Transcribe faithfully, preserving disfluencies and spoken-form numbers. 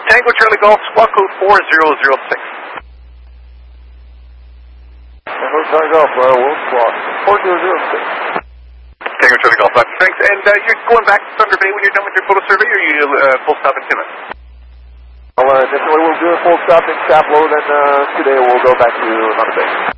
Tango Charlie Golf, squawk code four zero zero six. Tango Charlie Golf, uh, we'll squawk four zero zero six. Tango Charlie Golf, Doctor Thanks. And uh, you're going back to Thunder Bay when you're done with your photo survey, or you uh, full stop in Timmins? Well, uh, definitely we'll do a full stop in Chaplow, then uh, today we'll go back to Thunder Bay.